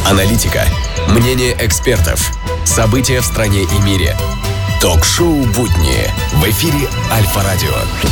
Аналитика, мнение экспертов, события в стране и мире. Ток-шоу «Будни» в эфире Альфа-радио.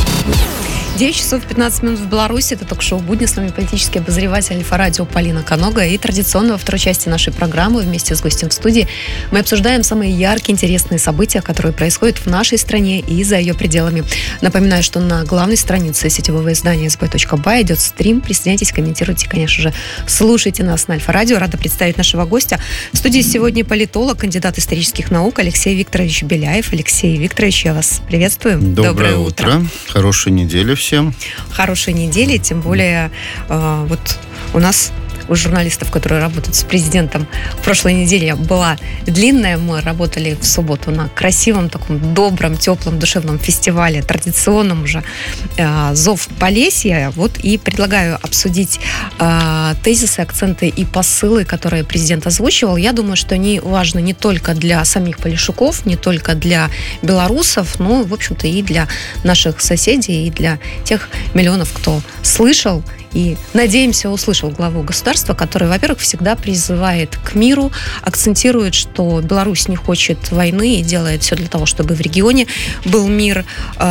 9 часов 15 минут в Беларуси. Это ток-шоу «Будни». С вами политический обозреватель Альфа-радио Полина Конога. И традиционно во второй части нашей программы вместе с гостем в студии мы обсуждаем самые яркие, интересные события, которые происходят в нашей стране и за ее пределами. Напоминаю, что на главной странице сетевого издания sb.by идет стрим. Присоединяйтесь, комментируйте, конечно же, слушайте нас на Альфа-радио. Рада представить нашего гостя. В студии сегодня политолог, кандидат исторических наук Алексей Викторович Беляев. Алексей Викторович, я вас приветствую. Доброе утро. Хорошей недели всем. Хорошей недели, тем более вот у нас, у журналистов, которые работают с президентом, в прошлой неделе была длинная. Мы работали в субботу на красивом, таком добром, теплом, душевном фестивале, традиционном уже «Зов Полесья». Вот и предлагаю обсудить тезисы, акценты и посылы, которые президент озвучивал. Я думаю, что они важны не только для самих полешуков, не только для белорусов, но, в общем-то, и для наших соседей, и для тех миллионов, кто слышал и, надеемся, услышал главу государства, который, во-первых, всегда призывает к миру, акцентирует, что Беларусь не хочет войны и делает все для того, чтобы в регионе был мир,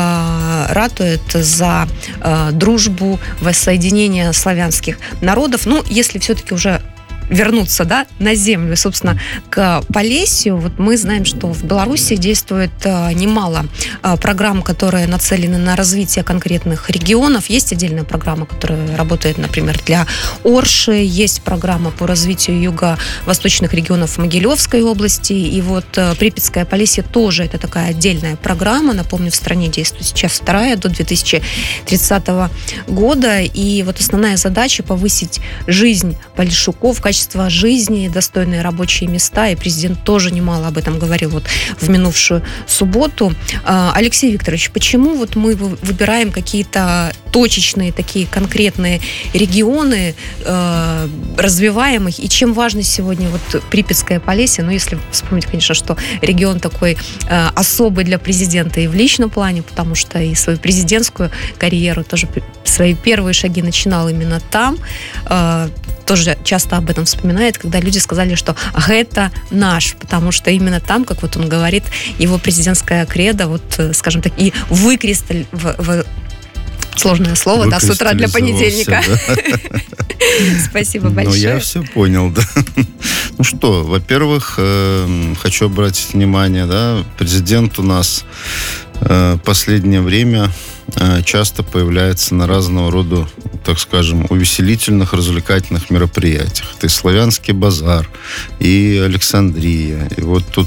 ратует за дружбу, воссоединение славянских народов. Ну, если все-таки уже вернуться, на землю, собственно, к Полесью. Вот мы знаем, что в Беларуси действует немало программ, которые нацелены на развитие конкретных регионов. Есть отдельная программа, которая работает, например, для Орши. Есть программа по развитию юго-восточных регионов Могилевской области. И вот Припятское Полесье тоже это такая отдельная программа. Напомню, в стране действует сейчас вторая до 2030 года. И вот основная задача — повысить жизнь полешуков, качество жизни, достойные рабочие места, и президент тоже немало об этом говорил вот в минувшую субботу. Алексей Викторович, почему вот мы выбираем какие-то точечные, такие конкретные регионы, развиваем их, и чем важно сегодня вот Припятское Полесье? Ну, если вспомнить, конечно, что регион такой особый для президента и в личном плане, потому что и свою президентскую карьеру, тоже свои первые шаги начинал именно там, тоже часто об этом вспоминает, когда люди сказали, что это наш, потому что именно там, как вот он говорит, его президентская кредо, вот, скажем так, и сложное слово, с утра для понедельника. Да? Спасибо большое. Ну, я все понял, да. Ну что, во-первых, хочу обратить внимание, президент у нас в последнее время часто появляется на разного рода, так скажем, увеселительных, развлекательных мероприятиях. Это и Славянский базар, и Александрия, и вот тут,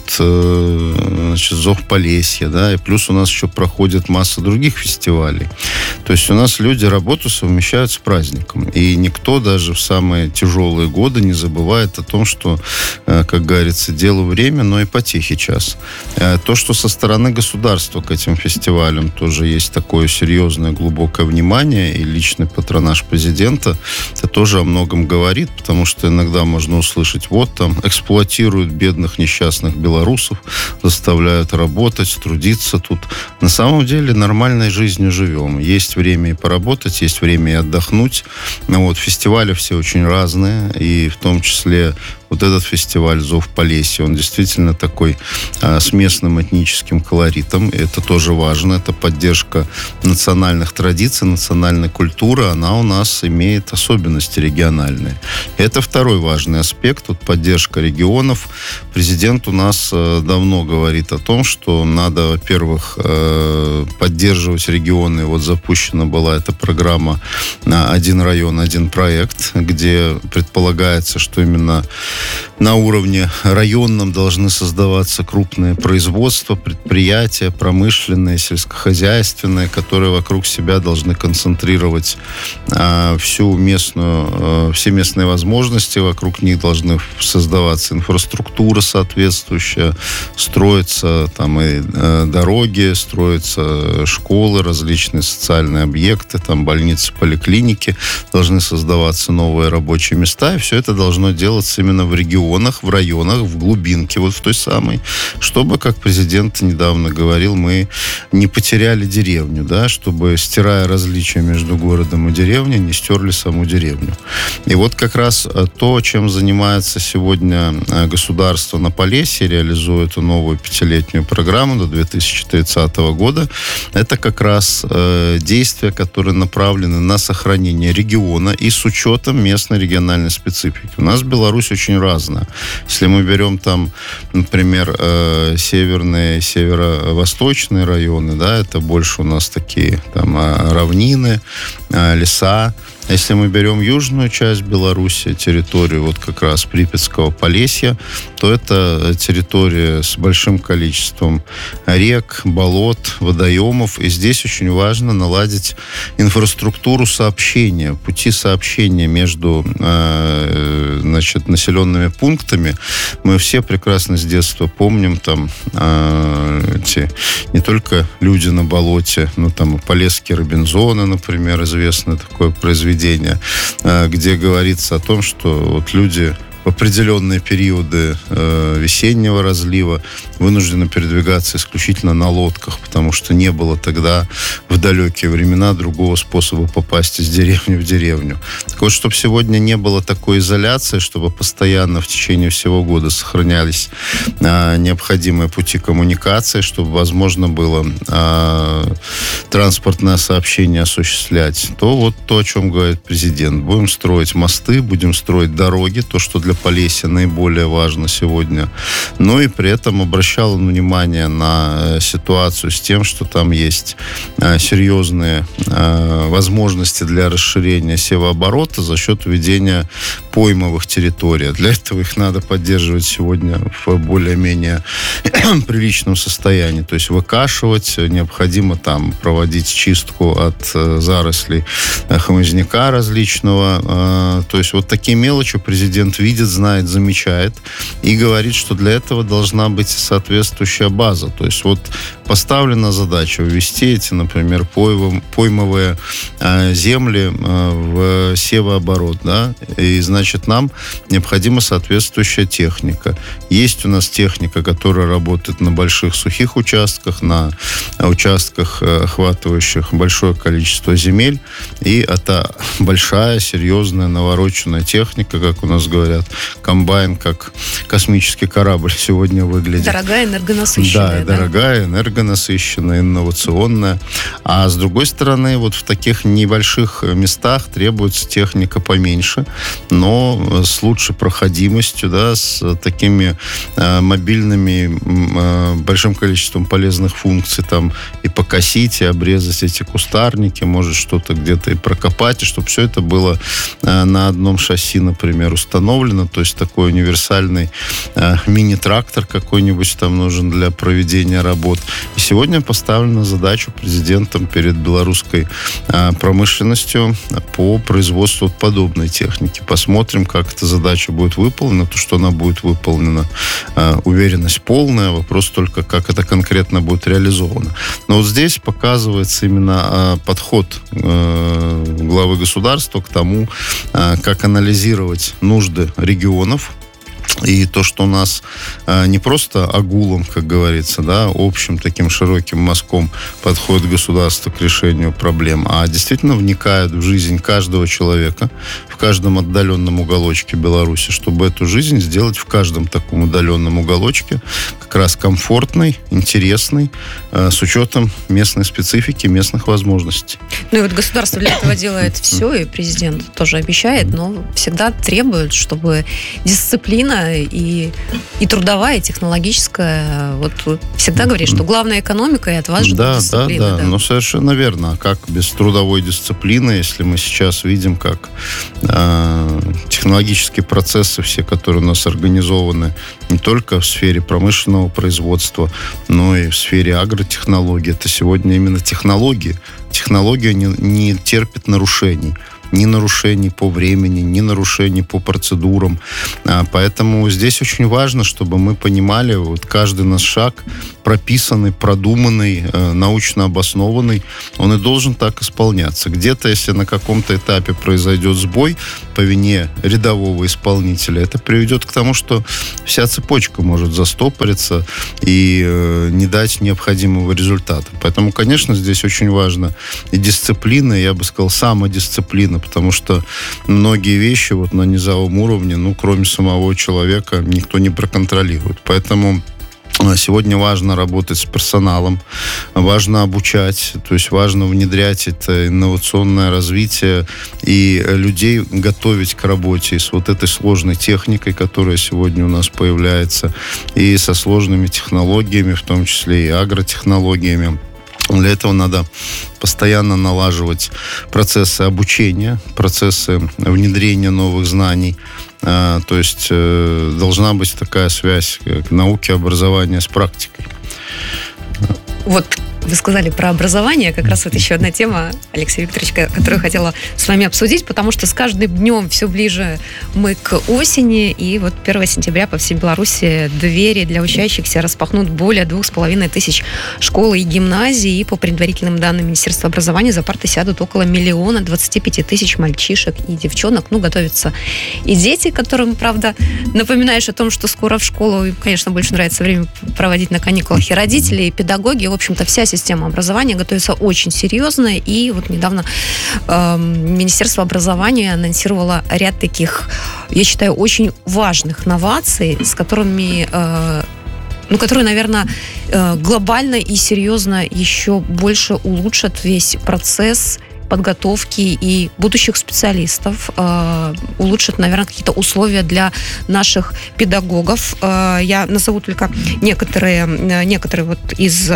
Зов Полесья, и плюс у нас еще проходит масса других фестивалей. То есть у нас люди работу совмещают с праздником. И никто даже в самые тяжелые годы не забывает о том, что, как говорится, делу время, но и потехи час. То, что со стороны государства к этим фестивалям тоже есть такое серьезное, глубокое внимание, и личный патронаж президента, это тоже о многом говорит, потому что иногда можно услышать, вот там эксплуатируют бедных несчастных белорусов, заставляют работать, трудиться тут. На самом деле нормальной жизнью живем. Есть время и поработать, есть время и отдохнуть. Вот, фестивали все очень разные, и в том числе вот этот фестиваль «Зов Полесья», он действительно такой с местным этническим колоритом. И это тоже важно. Это поддержка национальных традиций, национальной культуры. Она у нас имеет особенности региональные. И это второй важный аспект. Вот поддержка регионов. Президент у нас давно говорит о том, что надо, во-первых, поддерживать регионы. Вот запущена была эта программа «Один район, один проект», где предполагается, что именно на уровне районном должны создаваться крупные производства, предприятия, промышленные, сельскохозяйственные, которые вокруг себя должны концентрировать все местные возможности, вокруг них должны создаваться инфраструктура соответствующая, строятся там и дороги, строятся школы, различные социальные объекты, там больницы, поликлиники, должны создаваться новые рабочие места, и все это должно делаться именно в регионах, в районах, в глубинке вот в той самой, чтобы, как президент недавно говорил, мы не потеряли деревню, да, чтобы, стирая различия между городом и деревней, не стерли саму деревню. И вот как раз то, чем занимается сегодня государство на Полесье, реализуя эту новую 5-летнюю программу до 2030 года, это как раз действия, которые направлены на сохранение региона и с учетом местной региональной специфики. У нас Беларусь очень разная. Если мы берем там, например, северные, северо-восточные районы, да, это больше у нас такие там равнины, леса. Если мы берем южную часть Беларуси, территорию вот как раз Припятского Полесья, то это территория с большим количеством рек, болот, водоемов. И здесь очень важно наладить инфраструктуру сообщения, пути сообщения между населенными пунктами. Мы все прекрасно с детства помним там не только «Люди на болоте», но там и «Полесские Робинзоны», например, известное такое произведение, где говорится о том, что вот люди в определенные периоды весеннего разлива вынуждены передвигаться исключительно на лодках, потому что не было тогда в далекие времена другого способа попасть из деревни в деревню. Так вот, чтобы сегодня не было такой изоляции, чтобы постоянно в течение всего года сохранялись необходимые пути коммуникации, чтобы возможно было транспортное сообщение осуществлять, то вот то, о чем говорит президент. Будем строить мосты, будем строить дороги, то, что для Полесья наиболее важно сегодня. Но и при этом обращал он внимание на ситуацию с тем, что там есть серьезные возможности для расширения севооборота за счет введения поймовых территорий. Для этого их надо поддерживать сегодня в более-менее приличном состоянии. То есть выкашивать, необходимо там проводить чистку от зарослей хмызняка различного. То есть вот такие мелочи президент видит, знает, замечает и говорит, что для этого должна быть соответствующая база. То есть вот поставлена задача ввести эти, например, поймовые земли в севооборот, да, и, значит, нам необходима соответствующая техника. Есть у нас техника, которая работает на больших сухих участках, на участках, охватывающих большое количество земель, и это большая, серьезная, навороченная техника, как у нас говорят, комбайн, как космический корабль сегодня выглядит. Дорогая, энергонасыщенная. Да, дорогая, энергонасыщенная, инновационная. А с другой стороны, вот в таких небольших местах требуется техника поменьше, но с лучшей проходимостью, да, с такими мобильными, большим количеством полезных функций, там и покосить, и обрезать эти кустарники, может что-то где-то и прокопать, и чтобы все это было на одном шасси, например, установлено, то есть такой универсальный мини-трактор какой-нибудь там нужен для проведения работ. И сегодня поставлена задача президентом перед белорусской промышленностью по производству подобной техники. Посмотрим, как эта задача будет выполнена. То, что она будет выполнена, уверенность полная. Вопрос только, как это конкретно будет реализовано. Но вот здесь показывается именно подход главы государства к тому, как анализировать нужды регионов. И то, что у нас не просто огулом, как говорится, да, общим таким широким мазком подходит государство к решению проблем, а действительно вникает в жизнь каждого человека, в каждом отдаленном уголочке Беларуси, чтобы эту жизнь сделать в каждом таком удаленном уголочке как раз комфортной, интересной, с учетом местной специфики, местных возможностей. Ну и вот государство для этого делает все, и президент тоже обещает, но всегда требует, чтобы дисциплина и трудовая, и технологическая. Вот всегда говорит, что главная экономика, и от вас ждут дисциплины. Да, ну совершенно верно. А как без трудовой дисциплины, если мы сейчас видим, как технологические процессы все, которые у нас организованы не только в сфере промышленного производства, но и в сфере агротехнологий. Это сегодня именно технологии. Технология не терпит нарушений. Ни нарушений по времени, ни нарушений по процедурам. Поэтому здесь очень важно, чтобы мы понимали, вот каждый наш шаг прописанный, продуманный, научно обоснованный, он и должен так исполняться. Где-то, если на каком-то этапе произойдет сбой, по вине рядового исполнителя, это приведет к тому, что вся цепочка может застопориться и не дать необходимого результата. Поэтому, конечно, здесь очень важно и дисциплина, я бы сказал, самодисциплина, потому что многие вещи вот на низовом уровне, кроме самого человека, никто не проконтролирует. Поэтому сегодня важно работать с персоналом, важно обучать, то есть важно внедрять это инновационное развитие и людей готовить к работе и с вот этой сложной техникой, которая сегодня у нас появляется, и со сложными технологиями, в том числе и агротехнологиями. Для этого надо постоянно налаживать процессы обучения, процессы внедрения новых знаний. То есть должна быть такая связь науки, образования с практикой. Вот вы сказали про образование, как раз вот еще одна тема, Алексей Викторович, которую я хотела с вами обсудить, потому что с каждым днем все ближе мы к осени, и вот 1 сентября по всей Беларуси двери для учащихся распахнут более 2500 школ и гимназий, и по предварительным данным Министерства образования за парты сядут около 1 025 000 мальчишек и девчонок. Готовятся и дети, которым, правда, напоминаешь о том, что скоро в школу, им, конечно, больше нравится время проводить на каникулах, и родители, и педагоги, в общем-то, вся система образования готовится очень серьезно, и вот недавно Министерство образования анонсировало ряд таких, я считаю, очень важных новаций, с которыми которые, наверное, глобально и серьезно еще больше улучшат весь процесс подготовки и будущих специалистов, улучшат, наверное, какие-то условия для наших педагогов. Я назову только некоторые вот из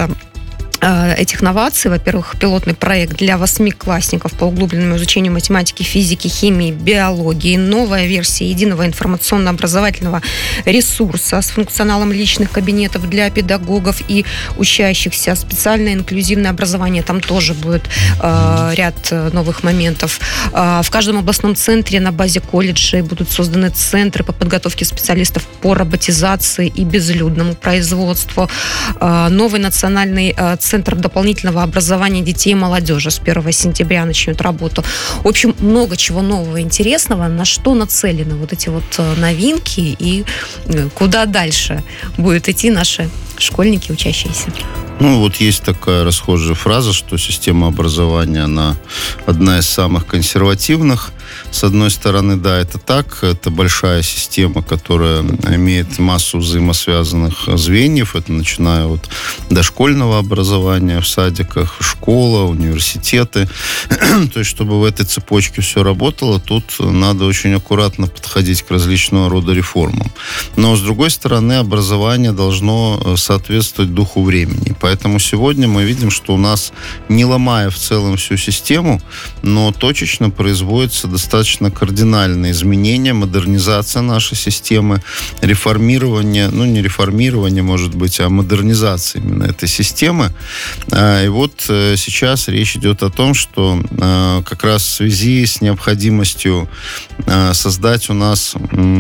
этих новаций. Во-первых, пилотный проект для 8-классников по углубленному изучению математики, физики, химии, биологии, новая версия единого информационно-образовательного ресурса с функционалом личных кабинетов для педагогов и учащихся, специальное инклюзивное образование, там тоже будет ряд новых моментов. В каждом областном центре на базе колледжей будут созданы центры по подготовке специалистов по роботизации и безлюдному производству. Новый национальный Центр дополнительного образования детей и молодежи с 1 сентября начнет работу. В общем, много чего нового, интересного. На что нацелены вот эти вот новинки и куда дальше будут идти наши школьники, учащиеся? Вот есть такая расхожая фраза, что система образования, она одна из самых консервативных. С одной стороны, да, это так. Это большая система, которая имеет массу взаимосвязанных звеньев. Это начиная от дошкольного образования в садиках, школа, университеты. То есть, чтобы в этой цепочке все работало, тут надо очень аккуратно подходить к различного рода реформам. Но, с другой стороны, образование должно соответствовать духу времени. Поэтому сегодня мы видим, что у нас, не ломая в целом всю систему, но точечно производится достаточно кардинальные изменения, модернизация нашей системы, реформирование, не реформирование, может быть, а модернизация именно этой системы. И вот сейчас речь идет о том, что как раз в связи с необходимостью создать у нас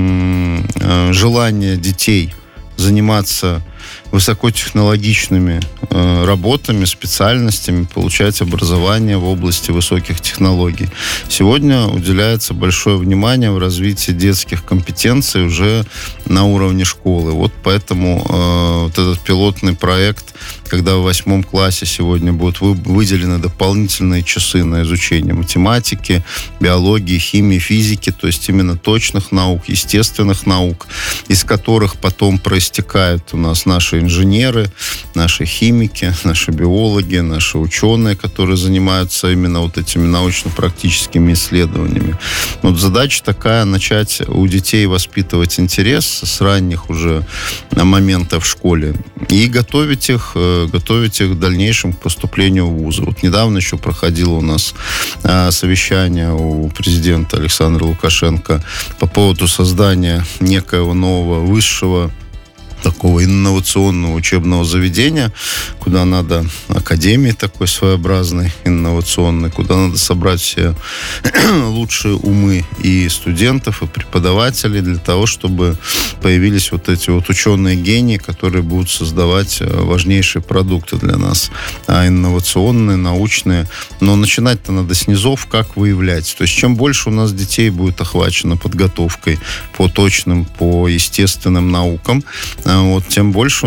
желание детей заниматься высокотехнологичными работами, специальностями, получать образование в области высоких технологий. Сегодня уделяется большое внимание в развитии детских компетенций уже на уровне школы. Вот поэтому вот этот пилотный проект, когда в 8 классе сегодня будут выделены дополнительные часы на изучение математики, биологии, химии, физики, то есть именно точных наук, естественных наук, из которых потом проистекают у нас наши инженеры, наши химики, наши биологи, наши ученые, которые занимаются именно вот этими научно-практическими исследованиями. Вот задача такая: начать у детей воспитывать интерес с ранних уже моментов в школе и готовить их в дальнейшем к поступлению в вузы. Вот недавно еще проходило у нас совещание у президента Александра Лукашенко по поводу создания некоего нового высшего такого инновационного учебного заведения, куда надо академии такой своеобразной, инновационной, куда надо собрать все лучшие умы и студентов, и преподавателей для того, чтобы появились вот эти вот ученые-гении, которые будут создавать важнейшие продукты для нас, инновационные, научные. Но начинать-то надо с низов, как выявлять. То есть чем больше у нас детей будет охвачено подготовкой по точным, по естественным наукам, вот, тем больше